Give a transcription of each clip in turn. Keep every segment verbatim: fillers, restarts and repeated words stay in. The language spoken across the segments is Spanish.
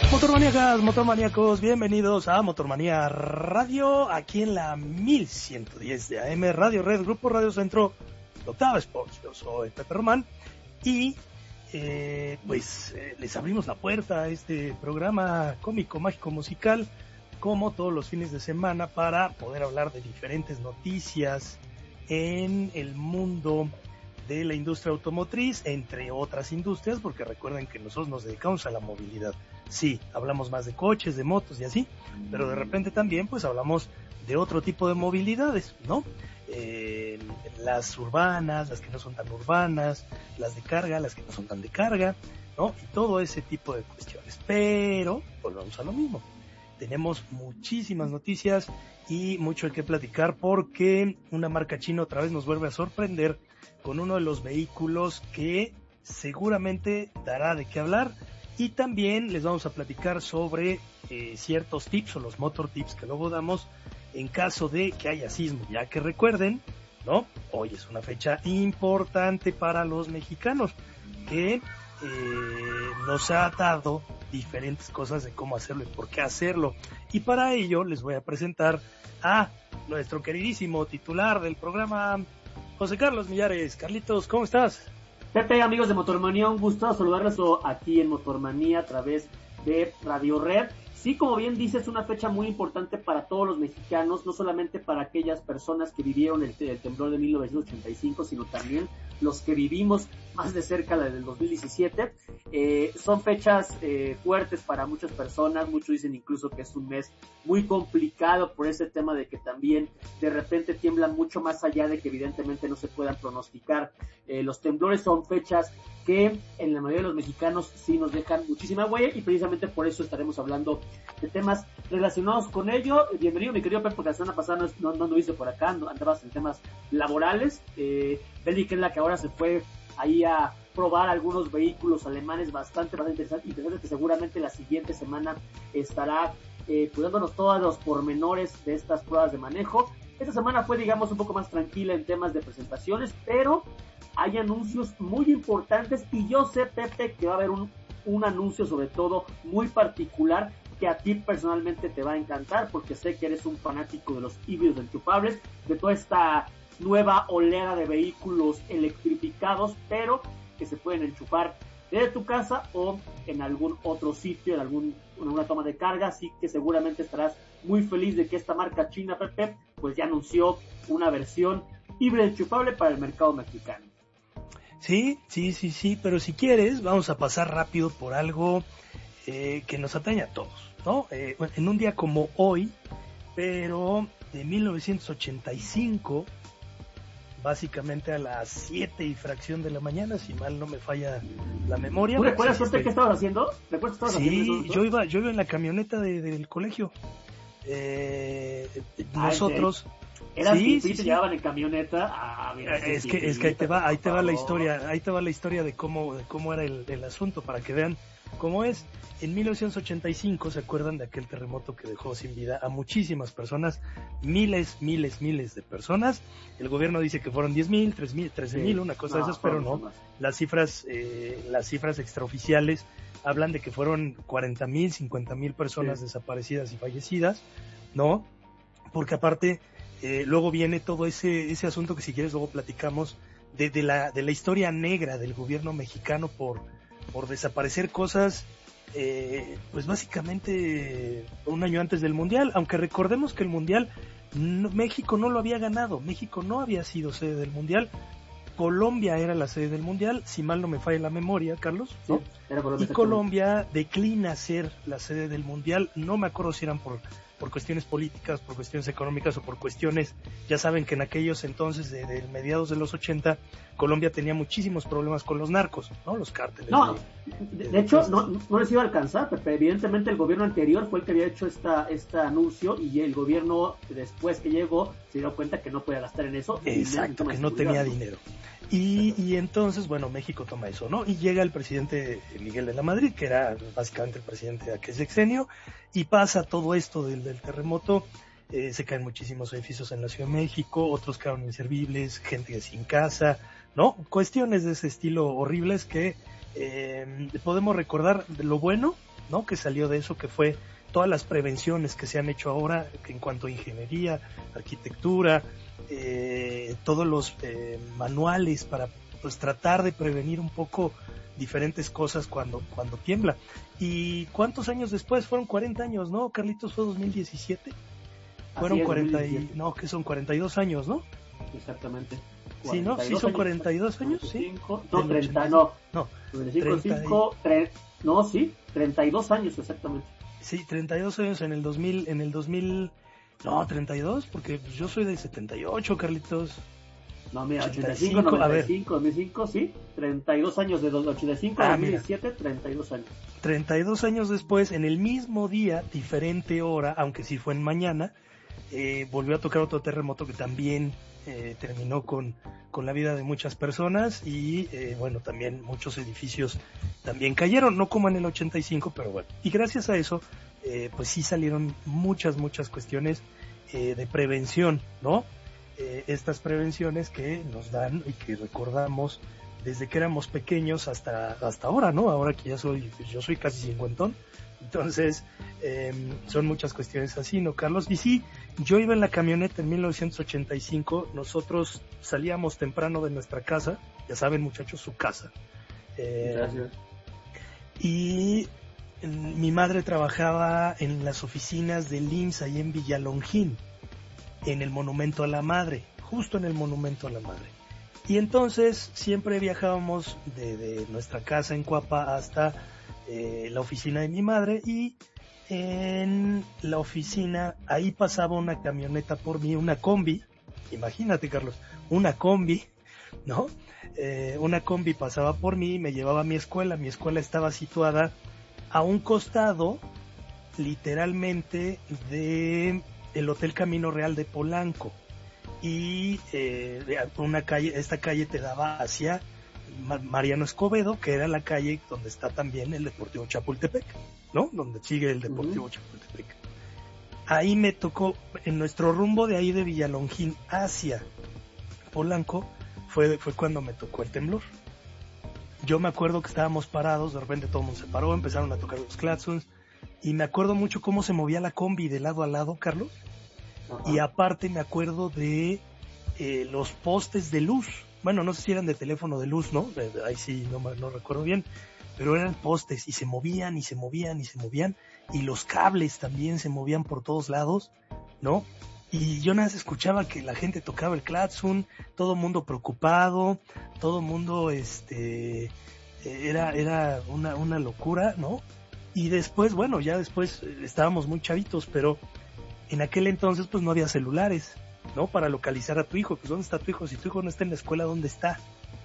Motormaníacas, motormaníacos, bienvenidos a Motormanía Radio, aquí en la mil ciento diez de A M, Radio Red, Grupo Radio Centro, Octava Sports. Yo soy Pepe Román y eh, pues eh, les abrimos la puerta a este programa cómico, mágico, musical, como todos los fines de semana, para poder hablar de diferentes noticias en el mundo de la industria automotriz, entre otras industrias, porque recuerden que nosotros nos dedicamos a la movilidad. Sí, hablamos más de coches, de motos y así, pero de repente también pues hablamos de otro tipo de movilidades, ¿no? Eh, las urbanas, las que no son tan urbanas, las de carga, las que no son tan de carga, ¿no? Y todo ese tipo de cuestiones. Pero volvamos a lo mismo. Tenemos muchísimas noticias y mucho hay que platicar, porque una marca china otra vez nos vuelve a sorprender con uno de los vehículos que seguramente dará de qué hablar. Y también les vamos a platicar sobre eh, ciertos tips o los motor tips que luego damos en caso de que haya sismo, ya que recuerden, ¿no? Hoy es una fecha importante para los mexicanos, que eh, nos ha dado diferentes cosas de cómo hacerlo y por qué hacerlo. Y para ello les voy a presentar a nuestro queridísimo titular del programa, José Carlos Millares. Carlitos, ¿cómo estás? Pepe, amigos de Motormanía, un gusto saludarles aquí en Motormanía a través de Radio Red. Sí, como bien dices, es una fecha muy importante para todos los mexicanos, no solamente para aquellas personas que vivieron el, el temblor de mil novecientos ochenta y cinco, sino también los que vivimos más de cerca la del dos mil diecisiete. Eh, son fechas eh, fuertes para muchas personas, muchos dicen incluso que es un mes muy complicado por ese tema de que también de repente tiemblan mucho más allá de que evidentemente no se puedan pronosticar. Eh, los temblores son fechas que en la mayoría de los mexicanos sí nos dejan muchísima huella, y precisamente por eso estaremos hablando de temas relacionados con ello. Bienvenido, mi querido Pepe, porque la semana pasada no, no, no anduviste por acá, no, andabas en temas laborales. Eh, Beli, que es la que ahora se fue ahí a probar algunos vehículos alemanes bastante, bastante interesantes, interesantes que seguramente la siguiente semana estará eh, cuidándonos todos los pormenores de estas pruebas de manejo. Esta semana fue, digamos, un poco más tranquila en temas de presentaciones, pero hay anuncios muy importantes, y yo sé, Pepe, que va a haber un, un anuncio sobre todo muy particular que a ti personalmente te va a encantar, porque sé que eres un fanático de los híbridos enchufables, de toda esta nueva oleada de vehículos electrificados, pero que se pueden enchufar desde tu casa o en algún otro sitio, en, algún, en una toma de carga. Así que seguramente estarás muy feliz de que esta marca china, Pepe, pues ya anunció una versión híbrida enchufable para el mercado mexicano. Sí, sí, sí, sí, pero si quieres vamos a pasar rápido por algo eh, que nos atañe a todos, ¿no? Eh, en un día como hoy, pero de mil novecientos ochenta y cinco, básicamente a las siete y fracción de la mañana, si mal no me falla la memoria. ¿Tú recuerdas sí, este... qué estabas haciendo? ¿Recuerdas qué estabas sí, haciendo? Sí, yo iba, yo iba en la camioneta de, del colegio. Eh, nosotros... Eras sí, y sí, te sí. llevaban en camioneta. Ah, mira, es que es que ahí te va, ahí te va la historia, ahí te va la historia de cómo de cómo era el, el asunto, para que vean cómo es. En mil novecientos ochenta y cinco, ¿se acuerdan de aquel terremoto que dejó sin vida a muchísimas personas? Miles, miles, miles de personas. El gobierno dice que fueron diez mil, tres mil, trece mil, una cosa no, de esas, pero no. Más. Las cifras, eh, las cifras extraoficiales hablan de que fueron cuarenta mil, cincuenta mil personas sí. desaparecidas y fallecidas, ¿no? Porque aparte Eh, luego viene todo ese ese asunto que si quieres luego platicamos de, de la de la historia negra del gobierno mexicano por por desaparecer cosas, eh, pues básicamente un año antes del mundial, aunque recordemos que el mundial no, México no lo había ganado, México no había sido sede del mundial, Colombia era la sede del mundial, si mal no me falla la memoria, Carlos, ¿no? Sí, era Colombia, y Colombia declina ser la sede del mundial, no me acuerdo si eran por por cuestiones políticas, por cuestiones económicas o por cuestiones, ya saben que en aquellos entonces de, de mediados de los ochenta, Colombia tenía muchísimos problemas con los narcos, ¿no? Los cárteles. No, de, de, de hecho, no, no les iba a alcanzar, Pepe. Evidentemente el gobierno anterior fue el que había hecho esta, este anuncio, y el gobierno después que llegó se dio cuenta que no podía gastar en eso. Exacto, que no tenía dinero. Y, y entonces, bueno, México toma eso, ¿no? Y llega el presidente Miguel de la Madrid, que era básicamente el presidente de aquel sexenio, y pasa todo esto del, del terremoto. Eh, se caen muchísimos edificios en la Ciudad de México, otros quedaron inservibles, gente sin casa, ¿no? Cuestiones de ese estilo horribles que eh, podemos recordar de lo bueno ¿no? Que salió de eso, que fue todas las prevenciones que se han hecho ahora en cuanto a ingeniería, arquitectura, eh, todos los eh, manuales para pues tratar de prevenir un poco diferentes cosas cuando cuando tiembla. ¿Y cuántos años después? Fueron cuarenta años, ¿no? Carlitos, fue dos mil diecisiete. Fueron cuarenta y, no, que son cuarenta y dos años, ¿no? Exactamente. Sí, ¿no? Sí, son cuarenta y dos años, sí. No, treinta, no. No, treinta, tre, no, sí, treinta y dos años exactamente. Sí, treinta y dos años en el dos mil, en el dos mil, no, treinta y dos, porque pues, yo soy del setenta y ocho, Carlitos. No, mira, ochenta y cinco, noventa y cinco, dos mil cinco, sí, treinta y dos años de ochenta y cinco a ah, dos mil diecisiete, treinta y dos años. treinta y dos años después, en el mismo día, diferente hora, aunque sí fue en mañana, eh, volvió a tocar otro terremoto que también eh, terminó con, con la vida de muchas personas y, eh, bueno, también muchos edificios también cayeron, no como en el ochenta y cinco, pero bueno. Y gracias a eso, eh, pues sí salieron muchas, muchas cuestiones eh, de prevención, ¿no? Eh, estas prevenciones que nos dan y que recordamos desde que éramos pequeños hasta hasta ahora, ¿no? Ahora que ya soy, pues yo soy casi cincuentón, entonces eh, son muchas cuestiones así, ¿no, Carlos? Y sí, yo iba en la camioneta en mil novecientos ochenta y cinco, nosotros salíamos temprano de nuestra casa, ya saben muchachos, su casa. Eh, Gracias. Y mi madre trabajaba en las oficinas del I M S S ahí en Villalongín, en el Monumento a la Madre, justo en el Monumento a la Madre. Y entonces siempre viajábamos de, de nuestra casa en Cuapa hasta eh, la oficina de mi madre, y en la oficina ahí pasaba una camioneta por mí, una combi, imagínate Carlos, una combi, ¿no? Eh, una combi pasaba por mí y me llevaba a mi escuela. Mi escuela estaba situada a un costado, literalmente, de el Hotel Camino Real de Polanco, y eh, una calle, esta calle te daba hacia Mariano Escobedo, que era la calle donde está también el Deportivo Chapultepec, ¿no? Donde sigue el Deportivo uh-huh. Chapultepec. Ahí me tocó, en nuestro rumbo de ahí de Villalongín hacia Polanco, fue, fue cuando me tocó el temblor. Yo me acuerdo que estábamos parados, de repente todo el mundo se paró, empezaron a tocar los claxons, y me acuerdo mucho cómo se movía la combi de lado a lado, Carlos. Uh-huh. Y aparte me acuerdo de eh, los postes de luz. Bueno, no sé si eran de teléfono de luz, ¿no? Ahí sí, no, no recuerdo bien. Pero eran postes y se movían y se movían y se movían. Y los cables también se movían por todos lados, ¿no? Y yo nada más escuchaba que la gente tocaba el claxon, todo el mundo preocupado, todo el mundo, este, era, era una, una locura, ¿no? Y después, bueno, ya después estábamos muy chavitos, pero en aquel entonces pues no había celulares, ¿no? Para localizar a tu hijo. Pues ¿dónde está tu hijo? Si tu hijo no está en la escuela, ¿dónde está?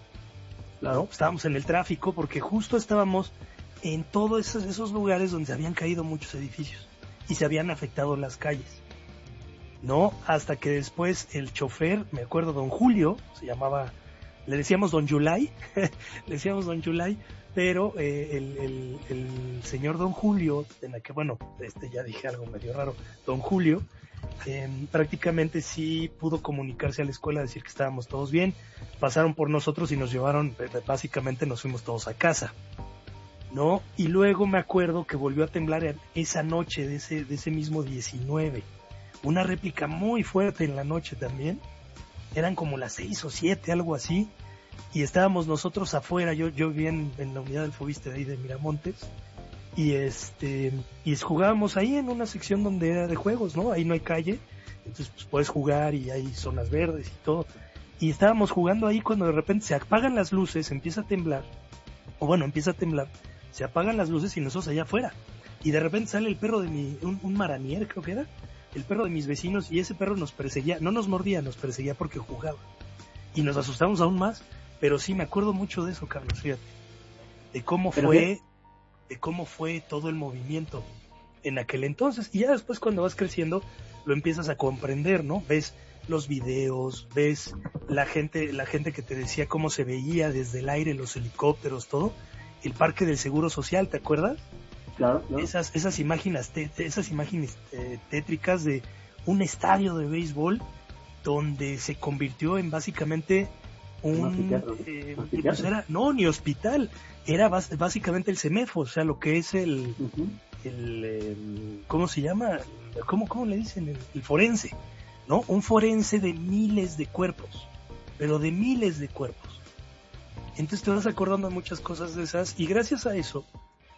¿No? Estábamos en el tráfico porque justo estábamos en todos esos, esos lugares donde se habían caído muchos edificios y se habían afectado las calles, ¿no? Hasta que después el chofer, me acuerdo, don Julio, se llamaba, le decíamos don Yulay, le decíamos don Yulay, pero eh, el, el, el señor don Julio, en la que, bueno, este ya dije algo medio raro, don Julio, eh, prácticamente sí pudo comunicarse a la escuela, decir que estábamos todos bien, pasaron por nosotros y nos llevaron, básicamente nos fuimos todos a casa, ¿no? Y luego me acuerdo que volvió a temblar esa noche de ese, de ese mismo diecinueve, una réplica muy fuerte en la noche también, eran como las seis o siete, algo así, y estábamos nosotros afuera, yo yo vivía en, en la unidad del Fobiste de ahí de Miramontes, y este y jugábamos ahí en una sección donde era de juegos, ¿no? Ahí no hay calle, entonces pues puedes jugar y hay zonas verdes y todo, y estábamos jugando ahí cuando de repente se apagan las luces, empieza a temblar, o bueno, empieza a temblar, se apagan las luces y nosotros allá afuera, y de repente sale el perro de mi, un, un maranier creo que era, el perro de mis vecinos, y ese perro nos perseguía, no nos mordía, nos perseguía porque jugaba, y nos asustamos aún más. Pero sí, me acuerdo mucho de eso, Carlos, fíjate, de cómo ¿Pero fue, qué? de cómo fue todo el movimiento en aquel entonces, y ya después cuando vas creciendo lo empiezas a comprender, ¿no? Ves los videos, ves la gente, la gente que te decía cómo se veía desde el aire, los helicópteros, todo, el Parque del Seguro Social, ¿te acuerdas? Claro, claro. Esas, esas imágenes, te, esas imágenes eh, tétricas de un estadio de béisbol donde se convirtió en básicamente un, un anfiteatro, eh, ¿Anfiteatro? Pues era, no, ni hospital, era bas- básicamente el CEMEFO, o sea, lo que es el, Uh-huh. el eh, ¿cómo se llama? ¿Cómo, cómo le dicen? El, el forense, ¿no? Un forense de miles de cuerpos, pero de miles de cuerpos. Entonces te vas acordando de muchas cosas de esas, y gracias a eso,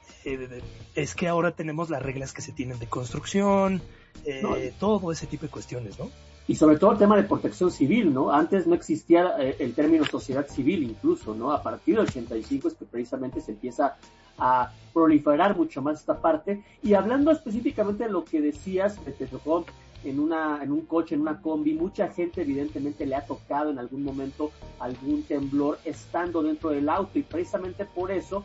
eh, es que ahora tenemos las reglas que se tienen de construcción, eh, No, todo ese tipo de cuestiones, ¿no? y sobre todo el tema de protección civil, ¿no? Antes no existía eh, el término sociedad civil incluso, ¿no? A partir del ochenta y cinco es que precisamente se empieza a proliferar mucho más esta parte. Y hablando específicamente de lo que decías, que te tocó en una en un coche, en una combi, mucha gente evidentemente le ha tocado en algún momento algún temblor estando dentro del auto, y precisamente por eso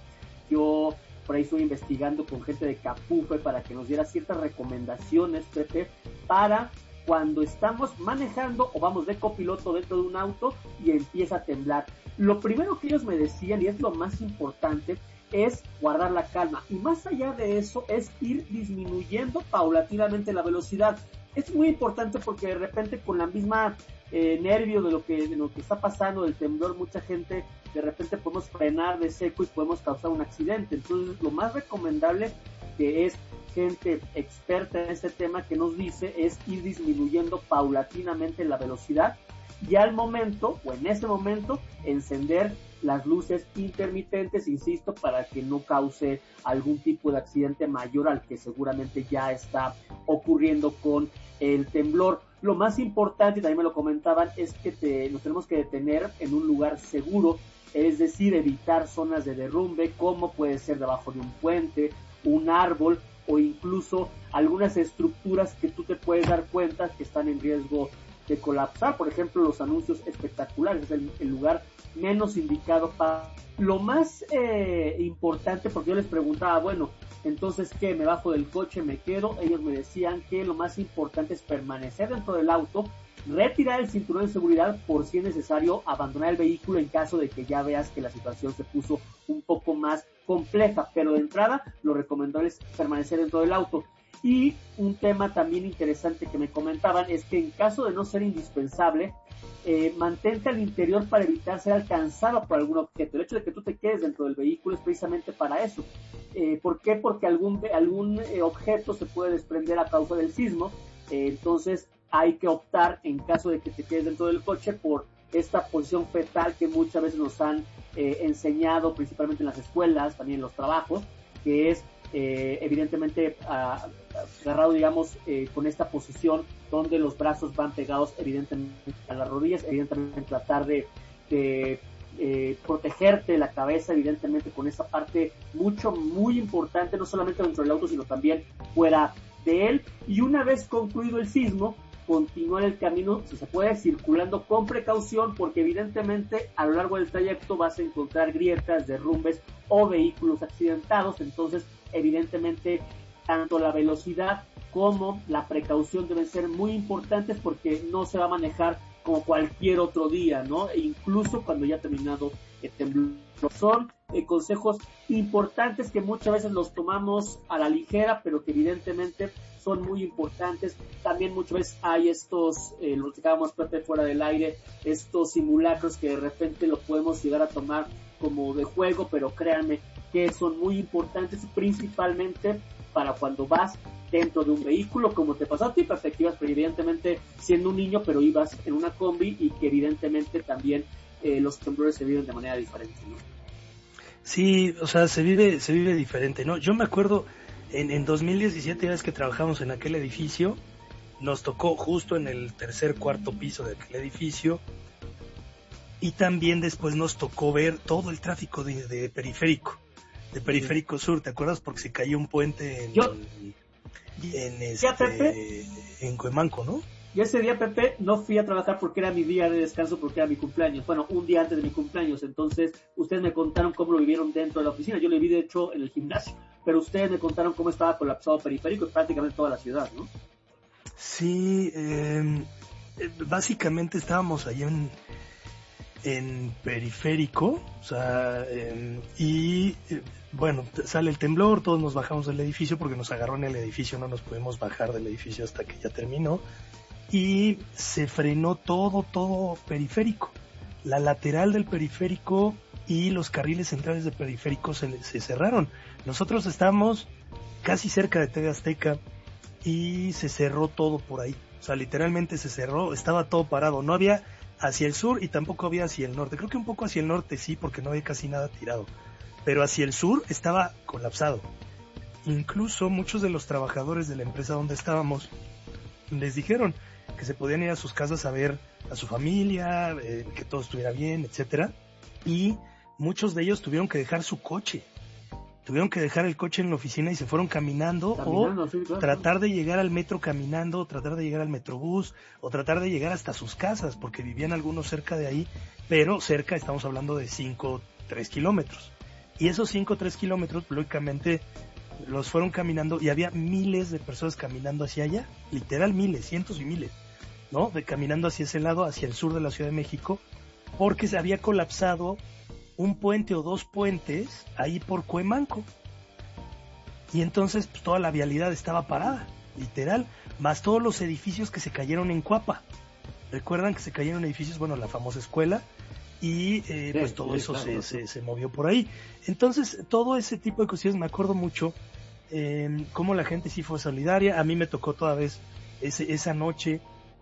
yo por ahí estoy investigando con gente de Capufe para que nos diera ciertas recomendaciones, Pepe, para cuando estamos manejando o vamos de copiloto dentro de un auto y empieza a temblar. Lo primero que ellos me decían, y es lo más importante, es guardar la calma, y más allá de eso es ir disminuyendo paulatinamente la velocidad. Es muy importante porque de repente con la misma eh, nervio de lo que de lo que está pasando, del temblor, mucha gente de repente podemos frenar de seco y podemos causar un accidente. Entonces lo más recomendable, que es gente experta en este tema que nos dice, es ir disminuyendo paulatinamente la velocidad, y al momento o en ese momento encender las luces intermitentes, insisto, para que no cause algún tipo de accidente mayor al que seguramente ya está ocurriendo con el temblor. Lo más importante, y también me lo comentaban, es que te, nos tenemos que detener en un lugar seguro, es decir, evitar zonas de derrumbe, como puede ser debajo de un puente, un árbol, o incluso algunas estructuras que tú te puedes dar cuenta que están en riesgo de colapsar. Por ejemplo, los anuncios espectaculares es el, el lugar menos indicado para... Lo más eh, importante, porque yo les preguntaba, bueno, entonces, ¿qué? ¿Me bajo del coche, me quedo? Ellos me decían que lo más importante es permanecer dentro del auto, retirar el cinturón de seguridad por si es necesario, abandonar el vehículo en caso de que ya veas que la situación se puso un poco más compleja, pero de entrada lo recomendable es permanecer dentro del auto. Y un tema también interesante que me comentaban es que en caso de no ser indispensable, eh, mantente al interior para evitar ser alcanzado por algún objeto. El hecho de que tú te quedes dentro del vehículo es precisamente para eso. Eh, ¿Por qué? Porque algún, algún eh, objeto se puede desprender a causa del sismo, eh, entonces hay que optar, en caso de que te quedes dentro del coche, por esta posición fetal que muchas veces nos han eh, enseñado, principalmente en las escuelas, también en los trabajos, que es eh, evidentemente uh, agarrado, digamos, eh, con esta posición donde los brazos van pegados evidentemente a las rodillas, evidentemente tratar de, de eh, protegerte la cabeza, evidentemente con esa parte mucho, muy importante, no solamente dentro del auto, sino también fuera de él. Y una vez concluido el sismo, continuar el camino, si se puede, circulando con precaución, porque evidentemente a lo largo del trayecto vas a encontrar grietas, derrumbes o vehículos accidentados. Entonces evidentemente tanto la velocidad como la precaución deben ser muy importantes, porque no se va a manejar como cualquier otro día, ¿no? E incluso cuando ya ha terminado el temblor. Son eh, consejos importantes que muchas veces los tomamos a la ligera, pero que evidentemente son muy importantes. También muchas veces hay estos, eh, lo que acabamos Pepe fuera del aire, estos simulacros que de repente lo podemos llegar a tomar como de juego, pero créanme que son muy importantes, principalmente para cuando vas dentro de un vehículo, como te pasó a ti, perspectivas, pero evidentemente siendo un niño, pero ibas en una combi, y que evidentemente también eh, los temblores se viven de manera diferente, ¿no? Sí, o sea, se vive, se vive diferente, ¿no? Yo me acuerdo en, en dos mil diecisiete, ya ves que trabajamos en aquel edificio, nos tocó justo en el tercer, cuarto piso de aquel edificio, y también después nos tocó ver todo el tráfico de, de periférico, de periférico sur, ¿te acuerdas? Porque se cayó un puente en, Yo, en, este, en Cuemanco, ¿no? Yo ese día, Pepe, no fui a trabajar porque era mi día de descanso, porque era mi cumpleaños. Bueno, un día antes de mi cumpleaños. Entonces, ustedes me contaron cómo lo vivieron dentro de la oficina. Yo lo vi, de hecho, en el gimnasio. Pero ustedes me contaron cómo estaba colapsado periférico y prácticamente toda la ciudad, ¿no? Sí, eh, básicamente estábamos allá en, en periférico, o sea, eh, y eh, bueno, sale el temblor, todos nos bajamos del edificio porque nos agarró en el edificio, no nos pudimos bajar del edificio hasta que ya terminó. Y se frenó todo, todo periférico. la lateral del periférico y los carriles centrales del periférico se, se cerraron. Nosotros estábamos casi cerca de T V Azteca y se cerró todo por ahí. O sea, literalmente se cerró, estaba todo parado. No había hacia el sur y tampoco había hacia el norte. Creo que un poco hacia el norte sí, porque no había casi nada tirado. Pero hacia el sur estaba colapsado. Incluso muchos de los trabajadores de la empresa donde estábamos les dijeron que se podían ir a sus casas a ver a su familia, eh, que todo estuviera bien, etcétera. Y muchos de ellos tuvieron que dejar su coche. Tuvieron que dejar el coche en la oficina y se fueron caminando, caminando o sí, claro. tratar de llegar al metro caminando, o tratar de llegar al metrobús, o tratar de llegar hasta sus casas, porque vivían algunos cerca de ahí, pero cerca estamos hablando de cinco, tres kilómetros. Y esos cinco, tres kilómetros, lógicamente, los fueron caminando y había miles de personas caminando hacia allá, literal miles, cientos y miles, ¿no? De caminando hacia ese lado, hacia el sur de la Ciudad de México, porque se había colapsado un puente o dos puentes ahí por Cuemanco. Y entonces pues, toda la vialidad estaba parada, literal, más todos los edificios que se cayeron en Cuapa. Recuerdan que se cayeron edificios, bueno, la famosa escuela, y eh, sí, pues todo sí, eso claro, se, sí. se, se movió por ahí. Entonces, todo ese tipo de cuestiones, me acuerdo mucho eh, cómo la gente sí fue solidaria. A mí me tocó toda vez ese, esa noche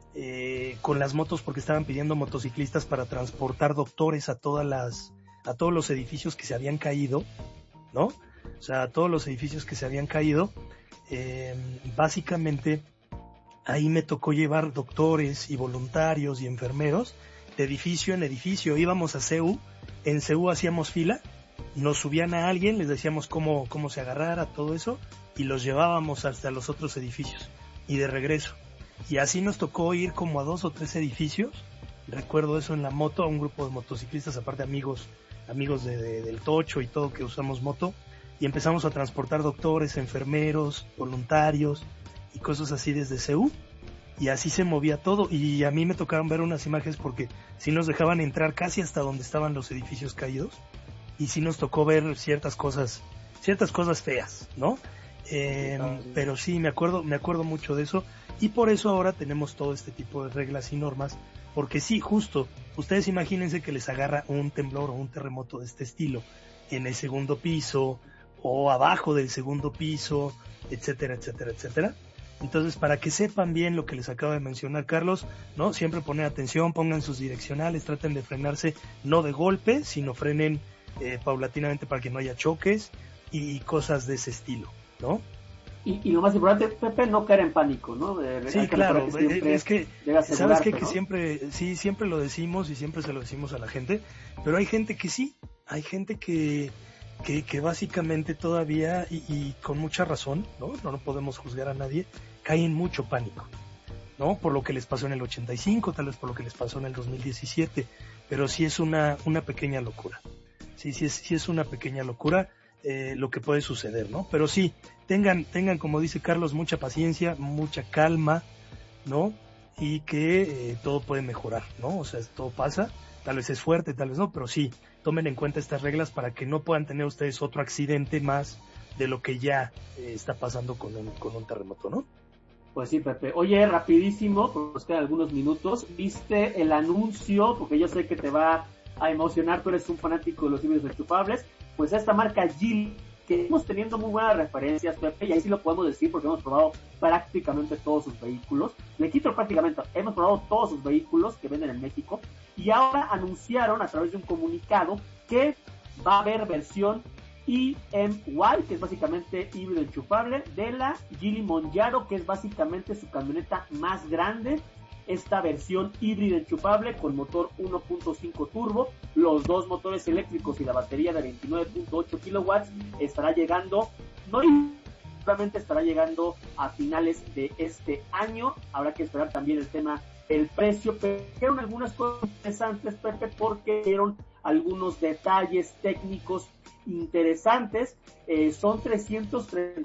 eh, con las motos, porque estaban pidiendo motociclistas para transportar doctores a todas las a todos los edificios que se habían caído, ¿no? O sea, a todos los edificios que se habían caído. Eh, básicamente, ahí me tocó llevar doctores y voluntarios y enfermeros de edificio en edificio. Íbamos a C E U, en C E U hacíamos fila, nos subían a alguien, les decíamos cómo, cómo se agarrara, todo eso, y los llevábamos hasta los otros edificios, y de regreso. Y así nos tocó ir como a dos o tres edificios, recuerdo eso en la moto, a un grupo de motociclistas, aparte amigos, amigos de, de, del Tocho y todo que usamos moto, y empezamos a transportar doctores, enfermeros, voluntarios, y cosas así desde C E U. Y así se movía todo, y a mí me tocaron ver unas imágenes porque sí nos dejaban entrar casi hasta donde estaban los edificios caídos, y sí nos tocó ver ciertas cosas, ciertas cosas feas, ¿no? Eh, pero sí, me acuerdo, me acuerdo mucho de eso, y por eso ahora tenemos todo este tipo de reglas y normas, porque sí, justo, ustedes imagínense que les agarra un temblor o un terremoto de este estilo, en el segundo piso, o abajo del segundo piso, etcétera, etcétera, etcétera. Entonces, para que sepan bien lo que les acaba de mencionar Carlos, ¿no? Siempre poner atención, pongan sus direccionales, traten de frenarse, no de golpe, sino frenen eh, paulatinamente para que no haya choques y cosas de ese estilo, ¿no? Y, y lo más importante, Pepe, no caer en pánico, ¿no? De, sí, claro, que es que, ¿sabes qué? ¿no? Que siempre, sí, siempre lo decimos y siempre se lo decimos a la gente, pero hay gente que sí, hay gente que... Que, que básicamente todavía, y, y con mucha razón, ¿no? No, no podemos juzgar a nadie, cae en mucho pánico, ¿no? Por lo que les pasó en el ochenta y cinco, tal vez por lo que les pasó en el dos mil diecisiete, pero sí es una, una pequeña locura. Sí, sí es, sí es una pequeña locura eh, lo que puede suceder, ¿no? Pero sí, tengan, tengan, como dice Carlos, mucha paciencia, mucha calma, ¿no? Y que eh, todo puede mejorar, ¿no? O sea, todo pasa, tal vez es fuerte, tal vez no, pero sí, tomen en cuenta estas reglas para que no puedan tener ustedes otro accidente más de lo que ya eh, está pasando con un, con un terremoto, ¿no? Pues sí, Pepe. Oye, rapidísimo, porque nos quedan algunos minutos, ¿viste el anuncio? Porque yo sé que te va a emocionar, tú eres un fanático de los híbridos enchufables. Pues esta marca Geely, que estamos teniendo muy buenas referencias, Pepe, y ahí sí lo podemos decir porque hemos probado prácticamente todos sus vehículos. Le quito prácticamente, hemos probado todos sus vehículos que venden en México, y ahora anunciaron a través de un comunicado que va a haber versión E M Y, que es básicamente híbrido enchufable, de la Geely Monjaro, que es básicamente su camioneta más grande. Esta versión híbrida enchufable con motor uno punto cinco turbo, los dos motores eléctricos y la batería de veintinueve punto ocho kilowatts estará llegando, no solamente estará llegando a finales de este año. Habrá que esperar también el tema del precio, pero fueron algunas cosas interesantes, Pepe, porque dieron algunos detalles técnicos interesantes. Eh, son trescientos treinta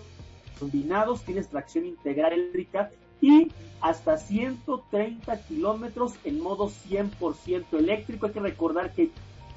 combinados, tienes tracción integral eléctrica y hasta ciento treinta kilómetros en modo cien por ciento eléctrico. Hay que recordar que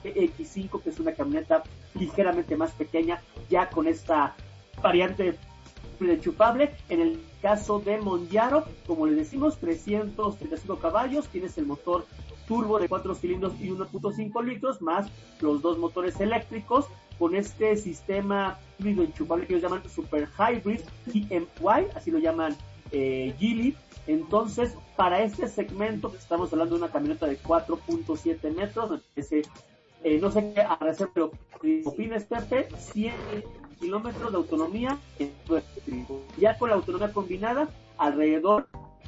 X cinco, que es una camioneta ligeramente más pequeña, ya con esta variante enchufable. En el caso de Monjaro, como les decimos, trescientos treinta y cinco caballos, tienes el motor turbo de cuatro cilindros y uno punto cinco litros, más los dos motores eléctricos, con este sistema híbrido enchufable que ellos llaman Super Hybrid T M Y, así lo llaman eh, Geely. Entonces, para este segmento, que estamos hablando de una camioneta de cuatro punto siete metros, me parece, eh, no sé qué, a reserva, pero opines, Pepe, cien kilómetros de autonomía, ya con la autonomía combinada, alrededor,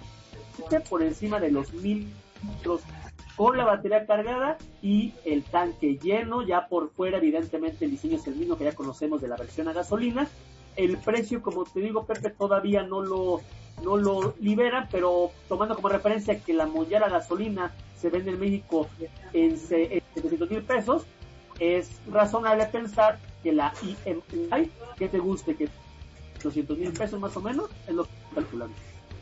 por encima de los mil litros, con la batería cargada y el tanque lleno. Ya por fuera, evidentemente, el diseño es el mismo que ya conocemos de la versión a gasolina. El precio, como te digo, Pepe, todavía no lo no lo libera, pero tomando como referencia que la Mondial a gasolina se vende en México en setecientos mil pesos, es razonable pensar que la I M I, que te guste, que doscientos mil pesos más o menos, es lo que calculamos.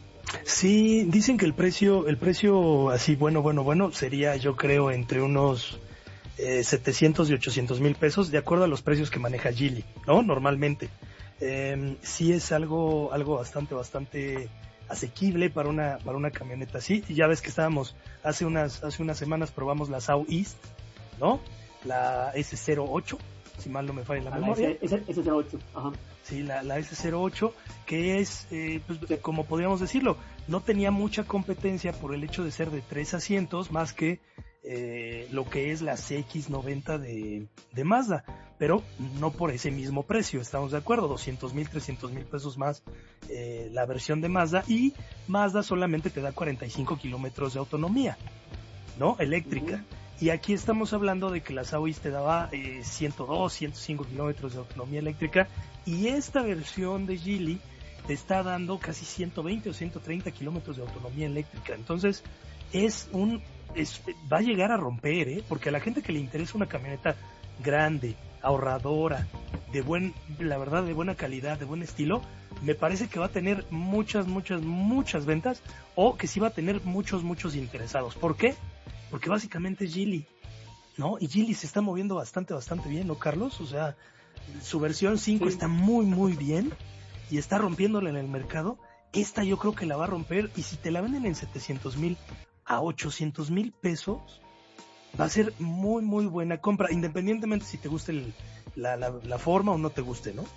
Sí, dicen que el precio, el precio así bueno, bueno, bueno, sería, yo creo, entre unos eh, setecientos y ochocientos mil pesos, de acuerdo a los precios que maneja Geely, ¿no? Normalmente. Eh, sí es algo, algo bastante, bastante asequible para una, para una camioneta así. Y ya ves que estábamos, hace unas, hace unas semanas probamos la Southeast, ¿no? La S cero ocho, si mal no me falla la ah, memoria. La S cero ocho, ajá. Sí, la, la S cero ocho, que es, eh, pues, como podríamos decirlo, no tenía mucha competencia por el hecho de ser de tres asientos, más que eh, lo que es la C X noventa de, de Mazda, pero no por ese mismo precio, estamos de acuerdo, doscientos mil, trescientos mil pesos más eh, la versión de Mazda, y Mazda solamente te da cuarenta y cinco kilómetros de autonomía, ¿no? Eléctrica. Uh-huh. Y aquí estamos hablando de que la Southeast te daba eh, ciento dos, ciento cinco kilómetros de autonomía eléctrica, y esta versión de Geely te está dando casi ciento veinte o ciento treinta kilómetros de autonomía eléctrica. Entonces, es un es, va a llegar a romper, ¿eh? Porque a la gente que le interesa una camioneta grande, ahorradora, de buen, la verdad, de buena calidad, de buen estilo, me parece que va a tener muchas, muchas, muchas ventas, o que sí va a tener muchos, muchos interesados. ¿Por qué? Porque básicamente es Geely, ¿no? Y Geely se está moviendo bastante, bastante bien, ¿no, Carlos? O sea, su versión cinco sí está muy, muy bien y está rompiéndola en el mercado. Esta yo creo que la va a romper, y si te la venden en setecientos mil a ochocientos mil pesos, va a ser muy, muy buena compra, independientemente si te guste el, la, la, la forma o no te guste, ¿no?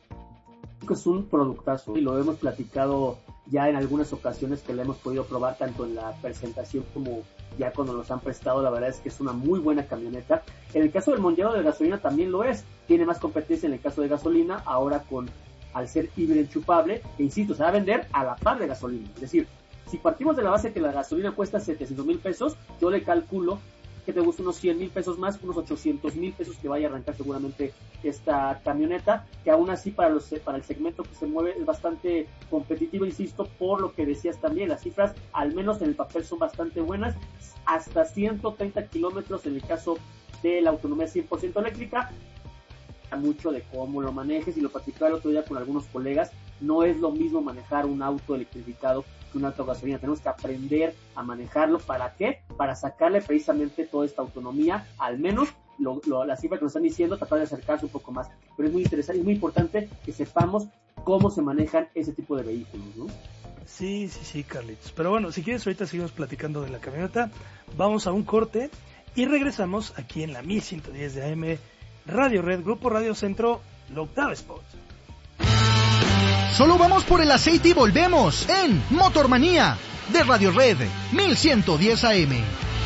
Es un productazo y lo hemos platicado ya en algunas ocasiones que la hemos podido probar tanto en la presentación como ya cuando nos han prestado. La verdad es que es una muy buena camioneta. En el caso del Mondeo de gasolina también lo es, tiene más competencia en el caso de gasolina, ahora con al ser híbrido enchufable, e insisto, se va a vender a la par de gasolina. Es decir, si partimos de la base que la gasolina cuesta setecientos mil pesos, yo le calculo que te gusta unos cien mil pesos más, unos ochocientos mil pesos que vaya a arrancar seguramente esta camioneta, que aún así para los para el segmento que se mueve es bastante competitivo, insisto, por lo que decías también, las cifras al menos en el papel son bastante buenas, hasta ciento treinta kilómetros en el caso de la autonomía cien por ciento eléctrica. Mucho de cómo lo manejes, y lo platicaba el otro día con algunos colegas, no es lo mismo manejar un auto electrificado que un auto a gasolina. Tenemos que aprender a manejarlo. ¿Para qué? Para sacarle precisamente toda esta autonomía, al menos lo, lo, la cifra que nos están diciendo, tratar de acercarse un poco más. Pero es muy interesante, es muy importante que sepamos cómo se manejan ese tipo de vehículos, ¿no? Sí, sí, sí, Carlitos. Pero bueno, si quieres ahorita seguimos platicando de la camioneta. Vamos a un corte y regresamos aquí en la mil ciento diez de A M Radio Red, Grupo Radio Centro, la octava Sports. Solo vamos por el aceite y volvemos en Motormanía de Radio Red mil ciento diez A M.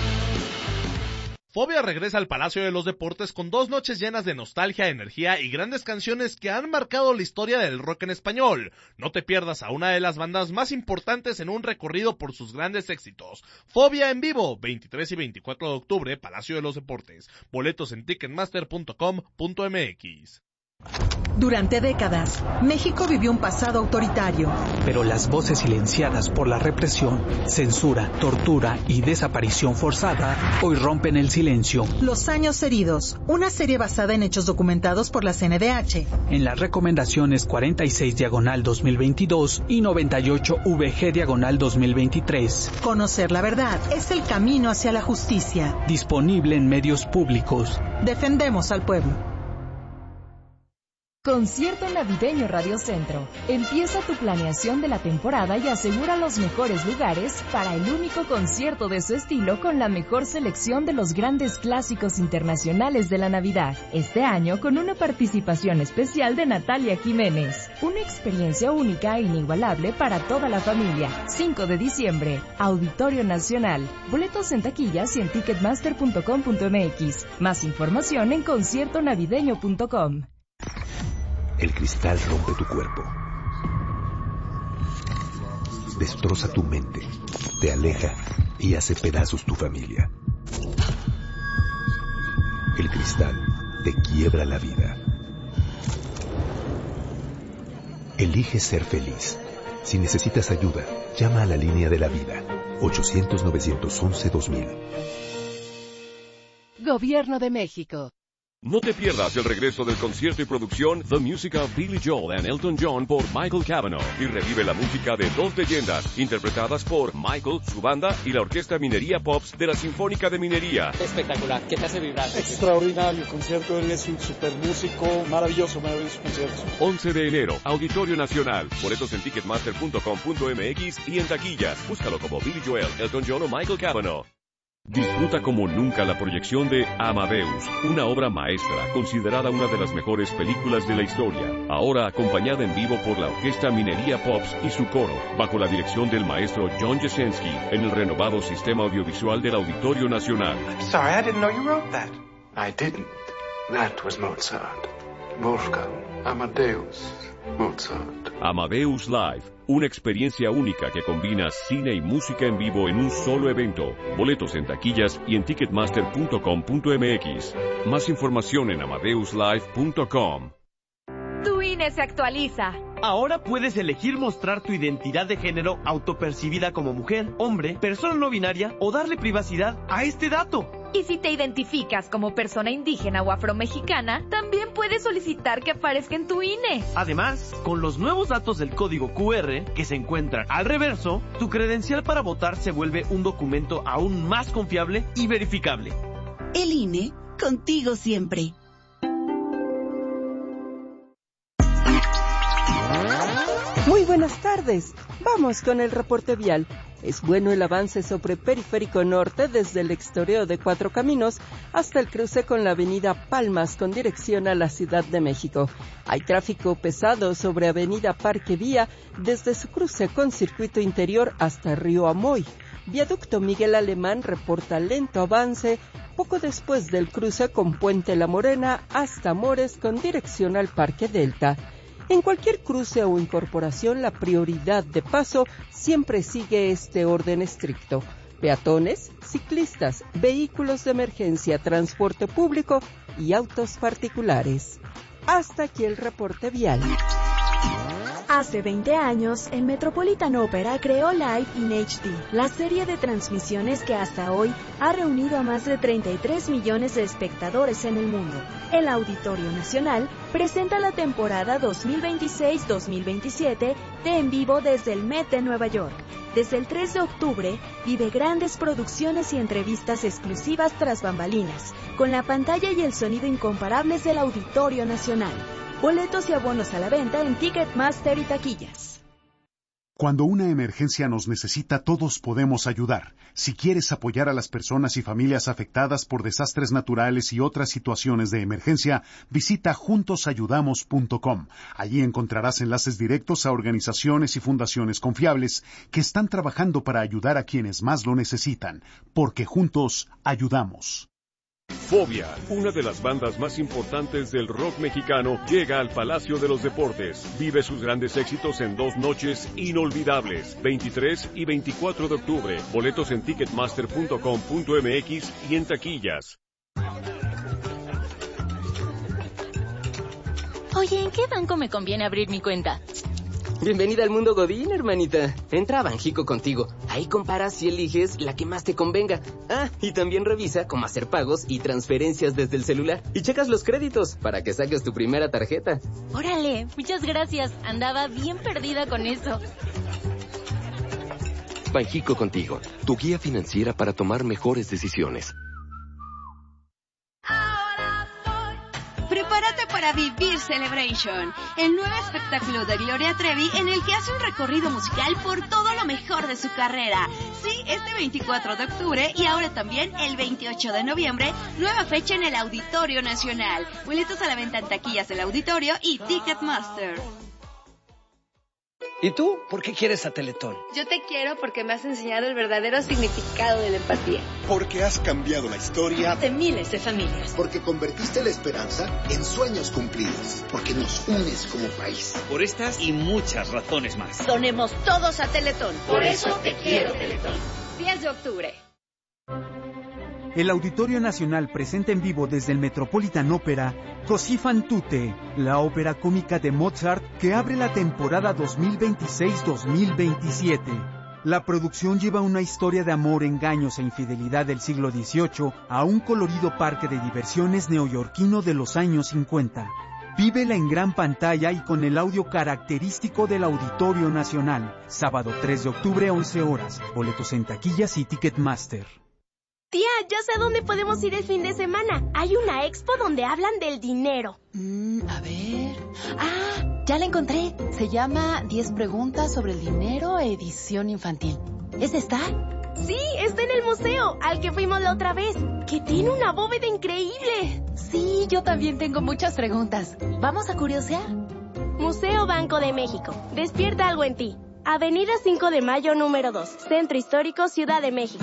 Fobia regresa al Palacio de los Deportes con dos noches llenas de nostalgia, energía y grandes canciones que han marcado la historia del rock en español. No te pierdas a una de las bandas más importantes en un recorrido por sus grandes éxitos. Fobia en vivo, veintitrés y veinticuatro de octubre, Palacio de los Deportes. Boletos en ticketmaster punto com punto m x. Durante décadas, México vivió un pasado autoritario. Pero las voces silenciadas por la represión, censura, tortura y desaparición forzada hoy rompen el silencio. Los años heridos, una serie basada en hechos documentados por la C N D H. En las recomendaciones cuarenta y seis diagonal dos mil veintidós y noventa y ocho V G diagonal dos mil veintitrés. Conocer la verdad es el camino hacia la justicia. Disponible en medios públicos. Defendemos al pueblo. Concierto Navideño Radio Centro. Empieza tu planeación de la temporada y asegura los mejores lugares para el único concierto de su estilo con la mejor selección de los grandes clásicos internacionales de la Navidad. Este año con una participación especial de Natalia Jiménez. Una experiencia única e inigualable para toda la familia. cinco de diciembre, Auditorio Nacional. Boletos en taquillas y en ticketmaster punto com punto m x. Más información en concierto navideño punto com. El cristal rompe tu cuerpo, destroza tu mente, te aleja y hace pedazos tu familia. El cristal te quiebra la vida. Elige ser feliz. Si necesitas ayuda, llama a la línea de la vida, ochocientos, novecientos once, dos mil. Gobierno de México. No te pierdas el regreso del concierto y producción The Music of Billy Joel and Elton John por Michael Cavanaugh y revive la música de dos leyendas interpretadas por Michael, su banda y la Orquesta Minería Pops de la Sinfónica de Minería. Espectacular, ¿qué te hace vibrar? Extraordinario concierto, él es un super músico, maravilloso, maravilloso concierto. once de enero, Auditorio Nacional. Boletos en ticketmaster punto com punto m x y en taquillas. Búscalo como Billy Joel, Elton John o Michael Cavanaugh. Disfruta como nunca la proyección de Amadeus, una obra maestra, considerada una de las mejores películas de la historia. Ahora acompañada en vivo por la Orquesta Minería Pops y su coro, bajo la dirección del maestro John Jasenski, en el renovado sistema audiovisual del Auditorio Nacional. Sorry, I didn't know you wrote that. I didn't. That was Mozart. Wolfgang Amadeus Mozart. Amadeus Live, una experiencia única que combina cine y música en vivo en un solo evento. Boletos en taquillas y en ticketmaster punto com punto m x. Más información en amadeus live punto com. Tu I N E se actualiza. Ahora puedes elegir mostrar tu identidad de género autopercibida como mujer, hombre, persona no binaria o darle privacidad a este dato. Y si te identificas como persona indígena o afromexicana, también puedes solicitar que aparezca en tu I N E. Además, con los nuevos datos del código Q R que se encuentran al reverso, tu credencial para votar se vuelve un documento aún más confiable y verificable. El I N E, contigo siempre. Muy buenas tardes. Vamos con el reporte vial. Es bueno el avance sobre Periférico Norte desde el extoreo de Cuatro Caminos hasta el cruce con la avenida Palmas con dirección a la Ciudad de México. Hay tráfico pesado sobre avenida Parque Vía desde su cruce con Circuito Interior hasta Río Amoy. Viaducto Miguel Alemán reporta lento avance poco después del cruce con Puente La Morena hasta Mores con dirección al Parque Delta. En cualquier cruce o incorporación, la prioridad de paso siempre sigue este orden estricto. Peatones, ciclistas, vehículos de emergencia, transporte público y autos particulares. Hasta aquí el reporte vial. Hace veinte años, el Metropolitan Opera creó Live in H D, la serie de transmisiones que hasta hoy ha reunido a más de treinta y tres millones de espectadores en el mundo. El Auditorio Nacional presenta la temporada dos mil veintiséis dos mil veintisiete de En Vivo desde el Met de Nueva York. Desde el tres de octubre, vive grandes producciones y entrevistas exclusivas tras bambalinas, con la pantalla y el sonido incomparables del Auditorio Nacional. Boletos y abonos a la venta en Ticketmaster y taquillas. Cuando una emergencia nos necesita, todos podemos ayudar. Si quieres apoyar a las personas y familias afectadas por desastres naturales y otras situaciones de emergencia, visita juntos ayudamos punto com. Allí encontrarás enlaces directos a organizaciones y fundaciones confiables que están trabajando para ayudar a quienes más lo necesitan, porque juntos ayudamos. Fobia, una de las bandas más importantes del rock mexicano, llega al Palacio de los Deportes. Vive sus grandes éxitos en dos noches inolvidables, veintitrés y veinticuatro de octubre. Boletos en ticketmaster punto com punto m x y en taquillas. Oye, ¿en qué banco me conviene abrir mi cuenta? Bienvenida al mundo Godín, hermanita. Entra a Banjico contigo. Ahí comparas y eliges la que más te convenga. Ah, y también revisa cómo hacer pagos y transferencias desde el celular. Y checas los créditos para que saques tu primera tarjeta. Órale, muchas gracias. Andaba bien perdida con eso. Banjico contigo, tu guía financiera para tomar mejores decisiones. Prepárate para Revivir Celebration, el nuevo espectáculo de Gloria Trevi en el que hace un recorrido musical por todo lo mejor de su carrera. Sí, este veinticuatro de octubre y ahora también el veintiocho de noviembre, nueva fecha en el Auditorio Nacional. Boletos a la venta en taquillas del auditorio y Ticketmaster. ¿Y tú? ¿Por qué quieres a Teletón? Yo te quiero porque me has enseñado el verdadero significado de la empatía. Porque has cambiado la historia de miles de familias. Porque convertiste la esperanza en sueños cumplidos. Porque nos unes como país. Por estas y muchas razones más. Donemos todos a Teletón. Por eso te quiero, Teletón. diez de octubre. El Auditorio Nacional presenta en vivo desde el Metropolitan Opera Così fan tutte, la ópera cómica de Mozart que abre la temporada dos mil veintiséis dos mil veintisiete. La producción lleva una historia de amor, engaños e infidelidad del siglo dieciocho a un colorido parque de diversiones neoyorquino de los años cincuenta. Vívela en gran pantalla y con el audio característico del Auditorio Nacional. Sábado tres de octubre, once horas. Boletos en taquillas y Ticketmaster. Tía, ya sé a dónde podemos ir el fin de semana. Hay una expo donde hablan del dinero. Mm, a ver... ¡Ah! Ya la encontré. Se llama diez preguntas sobre el dinero, edición infantil. ¿Es esta? Sí, está en el museo, al que fuimos la otra vez, que tiene una bóveda increíble. Sí, yo también tengo muchas preguntas. ¿Vamos a curiosear? Museo Banco de México. Despierta algo en ti. Avenida cinco de mayo, número dos. Centro Histórico, Ciudad de México.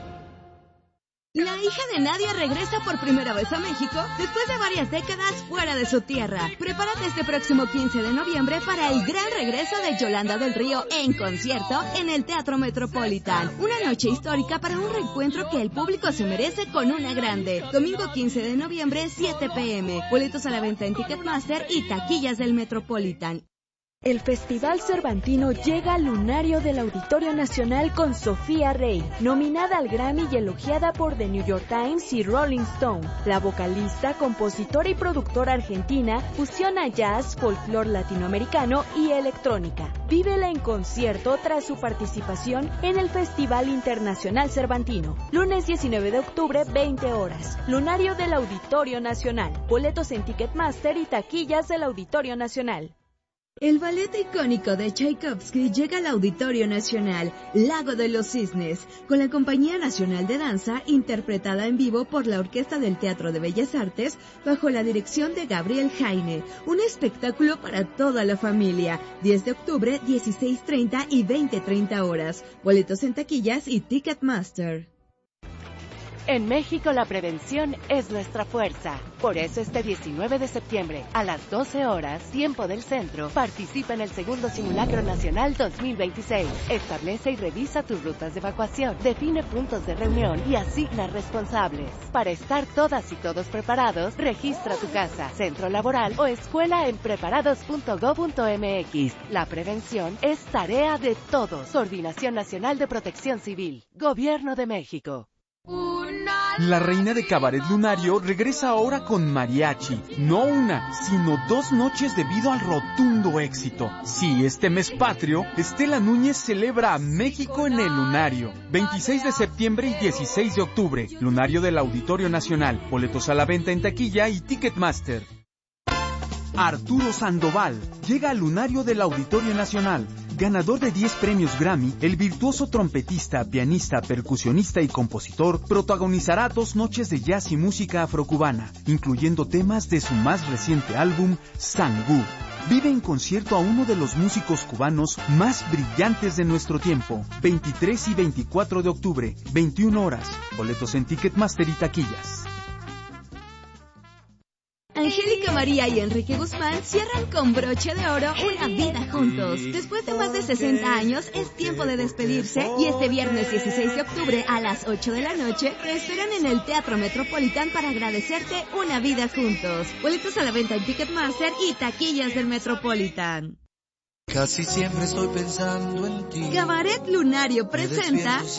La hija de Nadia regresa por primera vez a México después de varias décadas fuera de su tierra. Prepárate este próximo quince de noviembre para el gran regreso de Yolanda del Río en concierto en el Teatro Metropolitan. Una noche histórica para un reencuentro que el público se merece con una grande. Domingo quince de noviembre, siete pe eme. Boletos a la venta en Ticketmaster y taquillas del Metropolitan. El Festival Cervantino llega al lunario del Auditorio Nacional con Sofía Rey, nominada al Grammy y elogiada por The New York Times y Rolling Stone. La vocalista, compositora y productora argentina fusiona jazz, folclore latinoamericano y electrónica. Vívela en concierto tras su participación en el Festival Internacional Cervantino. Lunes diecinueve de octubre, veinte horas. Lunario del Auditorio Nacional. Boletos en Ticketmaster y taquillas del Auditorio Nacional. El ballet icónico de Tchaikovsky llega al Auditorio Nacional, Lago de los Cisnes, con la Compañía Nacional de Danza, interpretada en vivo por la Orquesta del Teatro de Bellas Artes, bajo la dirección de Gabriel Jaine. Un espectáculo para toda la familia. diez de octubre, dieciséis treinta y veinte treinta horas. Boletos en taquillas y Ticketmaster. En México la prevención es nuestra fuerza. Por eso este diecinueve de septiembre, a las doce horas, tiempo del centro, participa en el segundo Simulacro Nacional dos mil veintiséis. Establece y revisa tus rutas de evacuación, define puntos de reunión y asigna responsables. Para estar todas y todos preparados, registra tu casa, centro laboral o escuela en preparados punto gob punto eme equis. La prevención es tarea de todos. Coordinación Nacional de Protección Civil. Gobierno de México. La reina de Cabaret Lunario regresa ahora con mariachi. No una, sino dos noches debido al rotundo éxito. Sí, este mes patrio, Estela Núñez celebra a México en el Lunario. veintiséis de septiembre y dieciséis de octubre. Lunario del Auditorio Nacional. Boletos a la venta en taquilla y Ticketmaster. Arturo Sandoval llega al Lunario del Auditorio Nacional. Ganador de diez premios Grammy, el virtuoso trompetista, pianista, percusionista y compositor protagonizará dos noches de jazz y música afrocubana, incluyendo temas de su más reciente álbum, Sangú. Vive en concierto a uno de los músicos cubanos más brillantes de nuestro tiempo. veintitrés y veinticuatro de octubre, veintiuna horas. Boletos en Ticketmaster y taquillas. Angélica María y Enrique Guzmán cierran con broche de oro una vida juntos. Después de más de sesenta años, es tiempo de despedirse y este viernes dieciséis de octubre a las ocho de la noche te esperan en el Teatro Metropolitan para agradecerte una vida juntos. Boletos a la venta en Ticketmaster y taquillas del Metropolitan. Casi siempre estoy pensando en ti. Cabaret Lunario presenta